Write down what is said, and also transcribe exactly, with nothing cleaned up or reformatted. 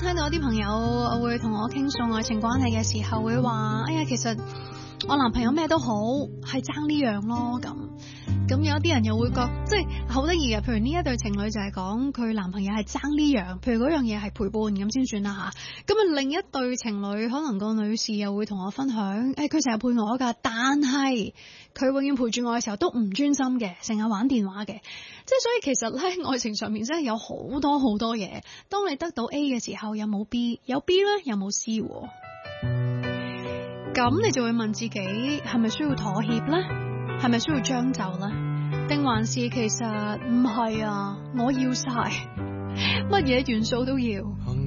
聽到有啲朋友會同我傾訴愛情關係嘅時候，會話：哎呀，其實我男朋友咩都好，係爭呢樣咯咁。咁有啲人又會覺即係好得意嘅，譬如呢一對情侶就係講佢男朋友係爭呢樣，譬如嗰樣嘢係陪伴咁先算啦吓。咁啊另一對情侶可能個女士又會同我分享：誒佢成日陪我㗎，但係佢永遠陪住我嘅時候都唔專心嘅，成日玩電話嘅。即係所以其實咧，愛情上面真係有好多好多嘢。當你得到 A 嘅時候，有冇 B？ 有 B 咧，有冇 C？ 咁你就會問自己，係咪需要妥協咧？係咪需要將就咧？定還是其實唔係啊？我要晒，乜嘢元素都要。